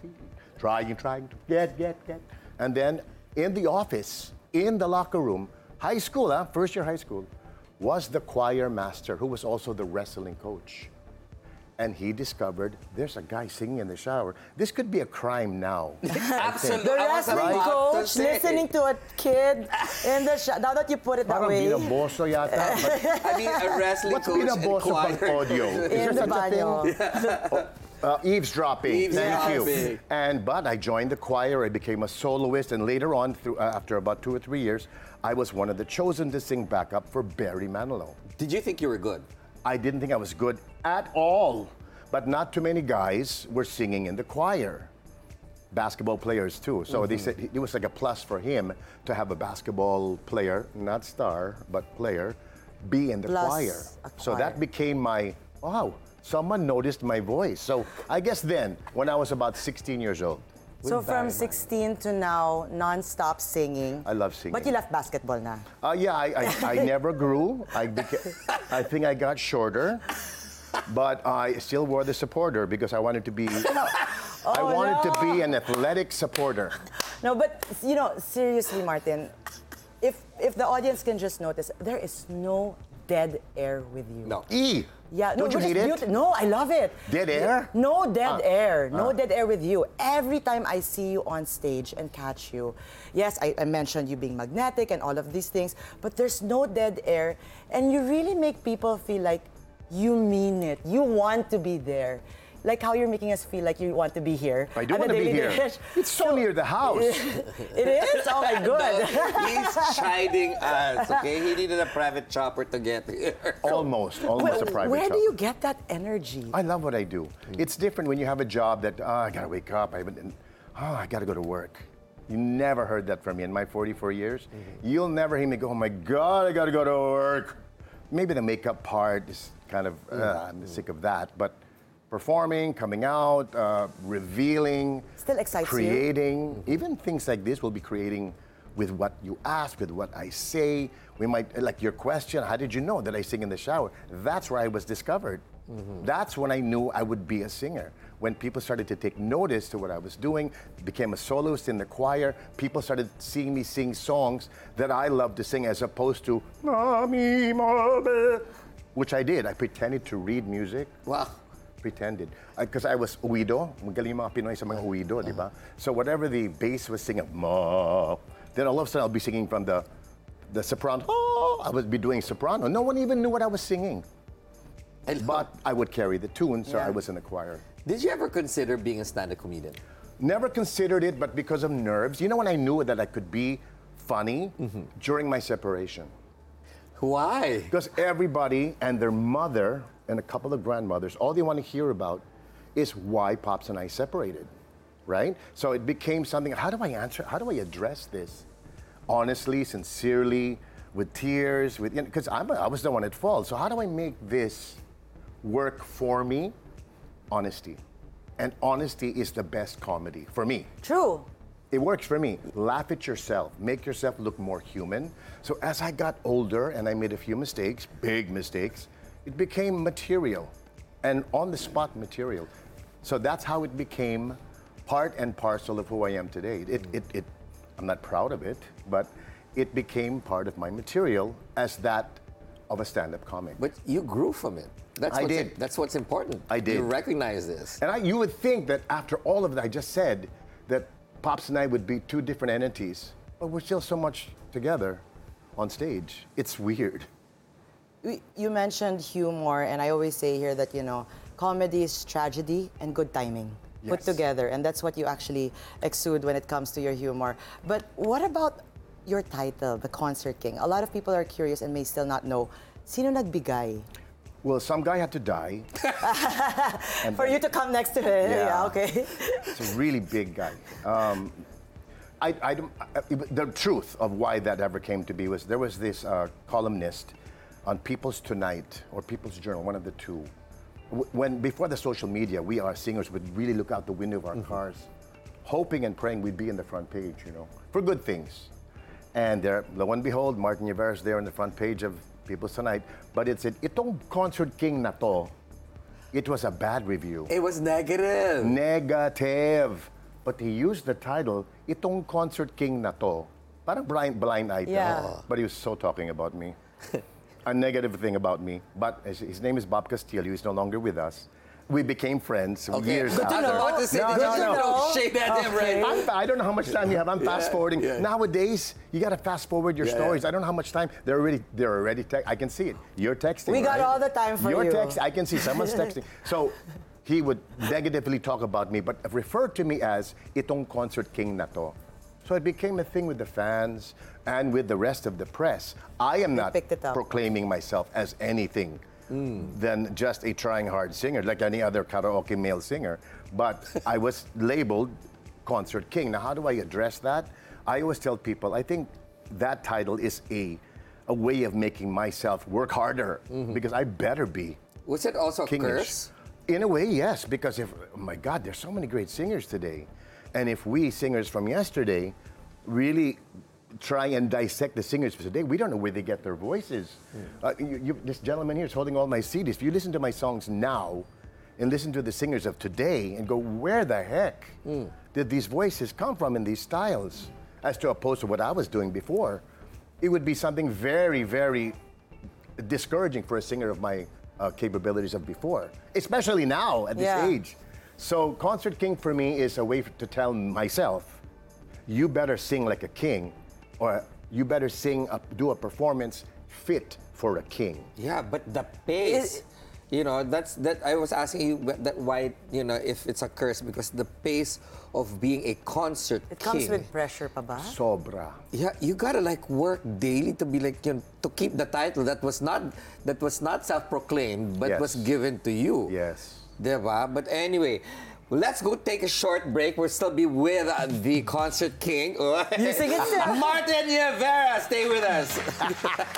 coffee, trying to get. And then in the office, in the locker room, high school, first year high school, was the choir master who was also the wrestling coach. And he discovered there's a guy singing in the shower. This could be a crime now. Absolutely. The wrestling coach listening to a kid in the shower. Now that you put it that Parang way. binaboso yata. But I mean, a wrestling what's coach and binaboso choir. pang audio? Is In there the such a thing? banyo. Eavesdropping. Thank you. Eavesdropping. But I joined the choir. I became a soloist, and later on, after about 2 or 3 years, I was one of the chosen to sing backup for Barry Manilow. Did you think you were good? I didn't think I was good at all, but not too many guys were singing in the choir. Basketball players too. So they said it was like a plus for him to have a basketball player, not star, but player, be in the Plus choir. a So choir. that became my, wow, someone noticed my voice. So I guess then, when I was about 16 years old. So with from Barry 16 to now, non-stop singing. I love singing. But you left basketball na. Yeah, I never grew. I think I got shorter, but I still wore the supporter because I wanted to be. I wanted to be an athletic supporter. No, but you know, seriously, Martin, if the audience can just notice, there is no dead air with you. No. Yeah, Don't you but hate it's it? No, I love it. Dead air? No dead air. No dead air with you. Every time I see you on stage and catch you, yes, I mentioned you being magnetic and all of these things, but there's no dead air, and you really make people feel like you mean it. You want to be there. Like how you're making us feel like you want to be here. I do on a want to be daily here. basis. It's so near the house. It is? Oh my God. He's chiding us, okay? He needed a private chopper to get here. Almost a private Where shop. do you get that energy? I love what I do. It's different when you have a job that, I gotta wake up, I gotta go to work. You never heard that from me in my 44 years. You'll never hear me go, oh my God, I gotta go to work. Maybe the makeup part is kind of, I'm sick of that, but performing, coming out, revealing, Still excites you? creating, even things like this we'll be creating with what you ask, with what I say. We might, like your question, how did you know that I sing in the shower? That's where I was discovered. That's when I knew I would be a singer. When people started to take notice to what I was doing, became a soloist in the choir, people started seeing me sing songs that I love to sing as opposed to, Mami, Mami, which I did. I pretended to read music. Wow. Pretended. Because I was uwido. Magaling yung mga Pinoy sa mga uwido, di ba? So whatever the bass was singing, ma, then all of a sudden I'll be singing from the soprano. Oh, I would be doing soprano. No one even knew what I was singing. But I would carry the tune, so I was in the choir. Did you ever consider being a stand-up comedian? Never considered it, but because of nerves. You know when I knew that I could be funny? During my separation. Why? Because everybody and their mother and a couple of grandmothers, all they want to hear about is why Pops and I separated, right? So it became something, how do I answer, how do I address this? Honestly, sincerely, with tears, because I was the one at fault. So how do I make this work for me? Honesty. And honesty is the best comedy for me. True. It works for me. Laugh at yourself. Make yourself look more human. So as I got older and I made a few mistakes, big mistakes, it became material and on-the-spot material. So that's how it became part and parcel of who I am today. I'm not proud of it, but it became part of my material as that of a stand-up comic. But you grew from it. I did. That's what's important. I did. You recognize this. And you would think that after all of that I just said, that Pops and I would be two different entities, but we're still so much together on stage. It's weird. You mentioned humor, and I always say here that, you know, comedy is tragedy and good timing put Yes. together, and that's what you actually exude when it comes to your humor. But what about your title, The Concert King? A lot of people are curious and may still not know, sino nagbigay? Well, some guy had to die. For you to come next to him, yeah, okay. It's a really big guy. The truth of why that ever came to be was there was this columnist on People's Tonight or People's Journal, one of the two. Before the social media, we, our singers, would really look out the window of our cars, hoping and praying we'd be in the front page, you know, for good things. And there, lo and behold, Martin Rivera's there on the front page of People's Tonight. But it said, itong Concert King na to, it was a bad review. It was negative. Negative. But he used the title, itong concert king na to. Parang blind item. Yeah. But he was so talking about me. A negative thing about me. But his name is Bob Castillo. He's no longer with us. We became friends years Good to after. know. What to say? No, Did no, you no. throw shade at him, right? I don't know how much time you have. I'm fast forwarding. yeah. Nowadays, you got to fast forward your stories. I don't know how much time. They're already I can see it. You're texting. We got right? all the time for You're you. texting. I can see someone's texting. So he would negatively talk about me, but refer to me as itong concert king na to. So it became a thing with the fans and with the rest of the press. I am not picked it up. proclaiming myself as anything than just a trying hard singer, like any other karaoke male singer. But I was labeled concert king. Now, how do I address that? I always tell people, I think that title is a way of making myself work harder because I better be Was it also a kingish. curse? In a way, yes, because oh my God, there's so many great singers today. And if we singers from yesterday really try and dissect the singers of today, we don't know where they get their voices. This gentleman here is holding all my CDs. If you listen to my songs now and listen to the singers of today and go, where the heck did these voices come from in these styles? As to opposed to what I was doing before, it would be something very, very discouraging for a singer of my capabilities of before, especially now at this age. So Concert King for me is a way to tell myself, you better sing like a king, or you better do a performance fit for a king. Yeah, but the pace, that I was asking you why, if it's a curse, because the pace of being a concert It king. comes with pressure pa ba? Sobra. Yeah, you gotta work daily to be to keep the title that was not self-proclaimed but Yes. was given to you. Yes. Diba? But anyway, let's go take a short break. We'll still be with the concert king. You sing it, sir. Martin Rivera, stay with us.